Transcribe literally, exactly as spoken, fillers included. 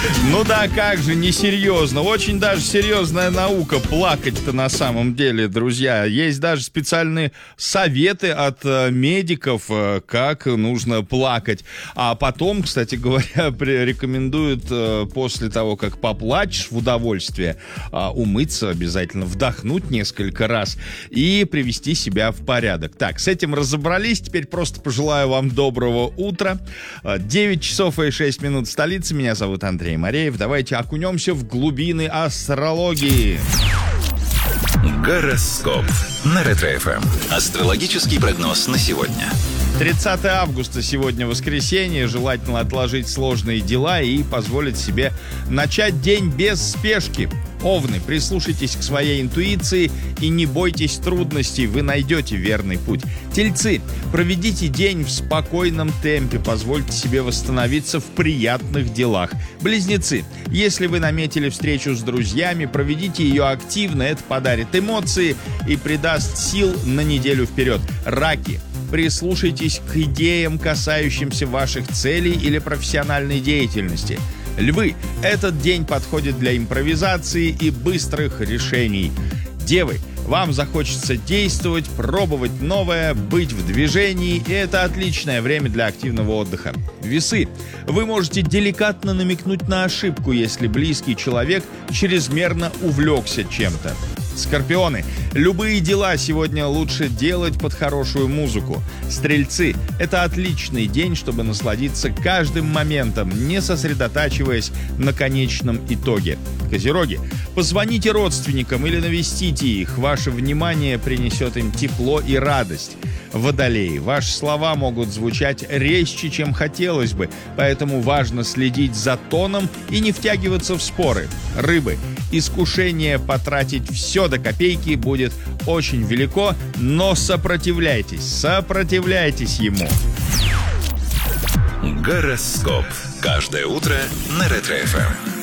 Ну да, как же, несерьезно. Очень даже серьезная наука плакать-то на самом деле, друзья. Есть даже специальные советы от э, медиков, э, как нужно плакать. А потом, кстати говоря, рекомендуют э, после того, как поплачешь в удовольствие, э, умыться обязательно, вдохнуть несколько раз и привести себя в порядок. Так, с этим разобрались. Теперь просто пожелаю вам доброго утра. девять часов и шесть минут в столице. Меня зовут Андрей Мореев. Давайте окунемся в глубины астрологии. Гороскоп на Ретро-эф эм. Астрологический прогноз на сегодня. тридцатое августа, сегодня воскресенье. Желательно отложить сложные дела и позволить себе начать день без спешки. Овны, прислушайтесь к своей интуиции и не бойтесь трудностей, вы найдете верный путь. Тельцы, проведите день в спокойном темпе, позвольте себе восстановиться в приятных делах. Близнецы, если вы наметили встречу с друзьями, проведите ее активно, это подарит эмоции и придаст сил на неделю вперед. Раки, прислушайтесь к идеям, касающимся ваших целей или профессиональной деятельности. Львы, этот день подходит для импровизации и быстрых решений. Девы, вам захочется действовать, пробовать новое, быть в движении, и это отличное время для активного отдыха. Весы, вы можете деликатно намекнуть на ошибку, если близкий человек чрезмерно увлекся чем-то. Скорпионы, любые дела сегодня лучше делать под хорошую музыку. Стрельцы, это отличный день, чтобы насладиться каждым моментом, не сосредотачиваясь на конечном итоге. Козероги, позвоните родственникам или навестите их. Ваше внимание принесет им тепло и радость. Водолеи, ваши слова могут звучать резче, чем хотелось бы, поэтому важно следить за тоном и не втягиваться в споры. Рыбы, искушение потратить все до копейки будет очень велико, но сопротивляйтесь, сопротивляйтесь ему. Гороскоп. Каждое утро на Ретро-эф эм.